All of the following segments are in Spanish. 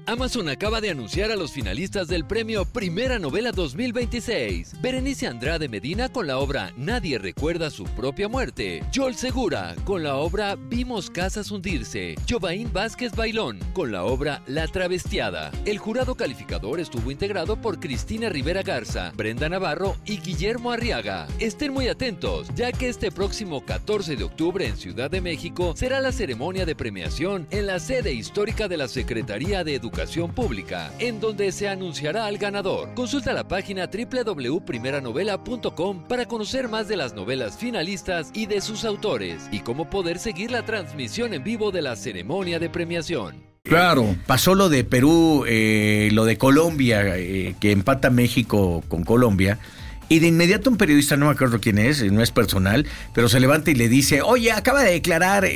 Amazon acaba de anunciar a los finalistas del premio Primera Novela 2026. Berenice Andrade Medina con la obra Nadie recuerda su propia muerte. Joel Segura con la obra Vimos casas hundirse. Jovaín Vázquez Bailón con la obra La travestiada. El jurado calificador estuvo integrado por Cristina Rivera Garza, Brenda Navarro y Guillermo Arriaga. Estén muy atentos, ya que este próximo 14 de octubre en Ciudad de México será la ceremonia de premiación en la sede histórica de la Secretaría de Educación Pública, en donde se anunciará al ganador. Consulta la página www.primeranovela.com para conocer más de las novelas finalistas y de sus autores, y cómo poder seguir la transmisión en vivo de la ceremonia de premiación. Claro, pasó lo de Perú, lo de Colombia, que empata México con Colombia. Y de inmediato un periodista, no me acuerdo quién es, no es personal, pero se levanta y le dice, oye, acaba de declarar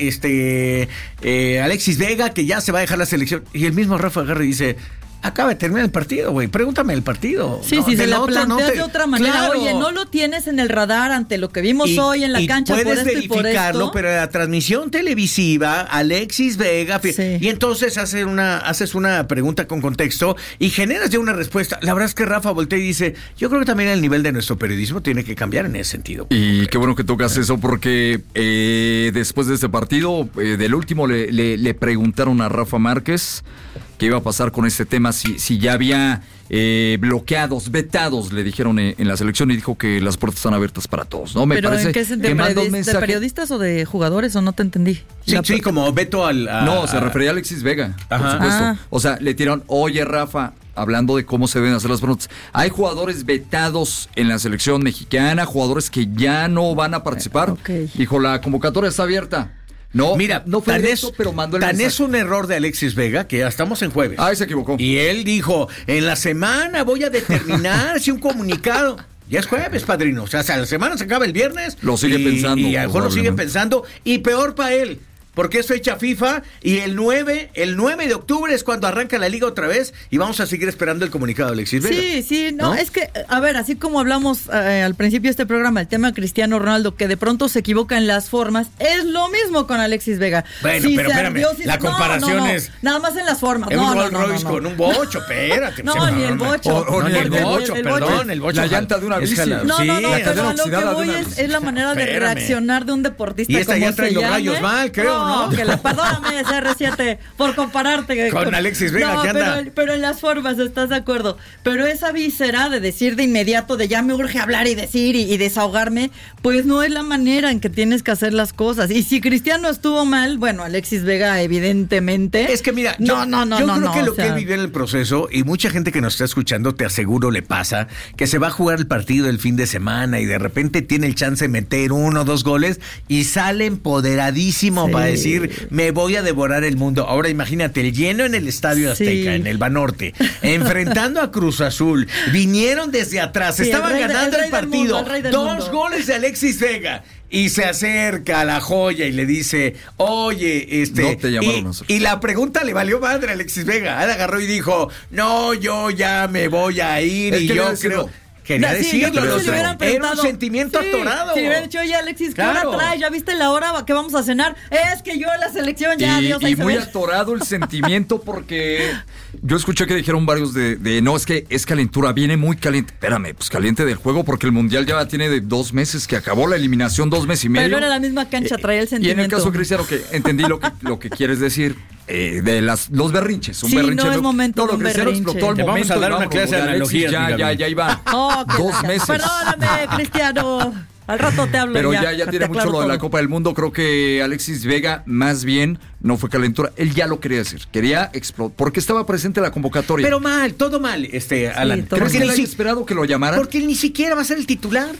Alexis Vega que ya se va a dejar la selección. Y el mismo Rafa agarra y dice, acaba de terminar el partido, güey, pregúntame el partido. Sí, sí, se la planteas de otra manera. Claro. Oye, no lo tienes en el radar ante lo que vimos hoy en la cancha. Puedes por esto verificarlo, y por esto. pero en la transmisión televisiva, Alexis Vega, sí. Y entonces haces una pregunta con contexto y generas ya una respuesta. La verdad es que Rafa voltea y dice, yo creo que también el nivel de nuestro periodismo tiene que cambiar en ese sentido. Y qué bueno que tocas eso, porque después de este partido, del último, le preguntaron a Rafa Márquez qué iba a pasar con este tema, si ya había bloqueados, vetados, le dijeron en la selección, y dijo que las puertas están abiertas para todos, ¿no? ¿Pero en qué es de periodistas o de jugadores, o no te entendí? Sí, como veto al... No, se refería a Alexis Vega, por supuesto. O sea, le tiraron, oye, Rafa, hablando de cómo se deben hacer las preguntas, hay jugadores vetados en la selección mexicana, jugadores que ya no van a participar. Okay. Dijo, la convocatoria está abierta. No, mira, no fue eso, pero mandó el mensaje. Es un error de Alexis Vega, que ya estamos en jueves. Se equivocó. Y él dijo, en la semana voy a determinar si un comunicado... Ya es jueves, padrino. O sea, la semana se acaba el viernes. Lo sigue pensando. Y a lo mejor lo sigue pensando. Y peor para él, porque es fecha FIFA y el 9 de octubre es cuando arranca la liga otra vez y vamos a seguir esperando el comunicado de Alexis Vega. Sí, no, es que, a ver, así como hablamos al principio de este programa, el tema de Cristiano Ronaldo, que de pronto se equivoca en las formas, es lo mismo con Alexis Vega. Bueno, pero espérame, la comparación es... Nada más en las formas. Un Rolls Royce con un bocho, espérate. No, ni el bocho. Ni el bocho, perdón, el bocho. La llanta de una bici. Pero lo que voy es la manera de reaccionar de un deportista. Y esta ya trae los rayos mal, creo, ¿no? Que perdóname, CR7, por compararte con Alexis Vega, que anda. Pero en las formas, ¿estás de acuerdo? Pero esa víscera de decir de inmediato, de ya me urge hablar y decir y desahogarme, pues no es la manera en que tienes que hacer las cosas. Y si Cristiano estuvo mal, bueno, Alexis Vega evidentemente... Es que mira, yo creo que lo que él vivió en el proceso, y mucha gente que nos está escuchando, te aseguro le pasa, que se va a jugar el partido el fin de semana y de repente tiene el chance de meter 1 o 2 goles y sale empoderadísimo para decir... Me voy a devorar el mundo. Ahora imagínate, el lleno en el Estadio Azteca, en el Banorte, enfrentando a Cruz Azul. Vinieron desde atrás, estaban ganando el partido. 2 goles de Alexis Vega. Y se acerca a la joya y le dice, oye, no te llamaron y la pregunta le valió madre a Alexis Vega. Él agarró y dijo, no, yo ya me voy a ir y yo creo... Quería decirlo, era un sentimiento atorado. Si hubiera dicho, oye, Alexis, ¿qué hora traes? ¿Ya viste la hora que vamos a cenar? Es que yo en la selección ya, Dios. Y muy atorado el sentimiento, porque yo escuché que dijeron varios no, es que es calentura, viene muy caliente. Espérame, pues caliente del juego, porque el Mundial ya tiene de 2 meses que acabó la eliminación, 2 meses y medio. Pero era la misma cancha, traía el sentimiento. Y en el caso, Cristiano, que entendí lo que quieres decir. De los berrinches, un berrinche. No es momento de un berrinche. Explotó el momento. Vamos a dar una clase de analogía. Ya iba 2 meses. Perdóname, Cristiano. Al rato te hablo. Pero ya tiene mucho lo de la Copa del Mundo. Creo que Alexis Vega, más bien, no fue calentura. Él ya lo quería decir. Quería explotar. Porque estaba presente en la convocatoria. Pero mal, todo mal, Alan. ¿Crees que él haya esperado que lo llamaran? Porque él ni siquiera va a ser el titular.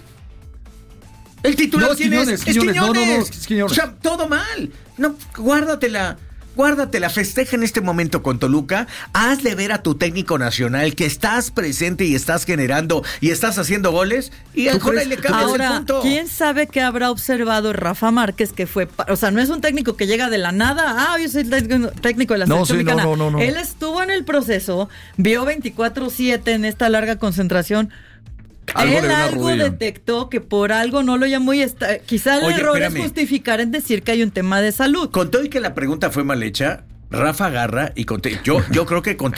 El titular es Quiñones. O sea, todo mal. No, guárdatela, festeja en este momento con Toluca, hazle ver a tu técnico nacional que estás presente y estás generando y estás haciendo goles y ahora le cambias el punto. ¿Quién sabe qué habrá observado Rafa Márquez, que fue, o sea, no es un técnico que llega de la nada, yo soy el técnico de la selección mexicana. No. Él estuvo en el proceso, vio 24/7 en esta larga concentración. Algo detectó que por algo no lo llamó y quizá el error es justificar en decir que hay un tema de salud. Con todo y que la pregunta fue mal hecha, Rafa agarra y yo creo que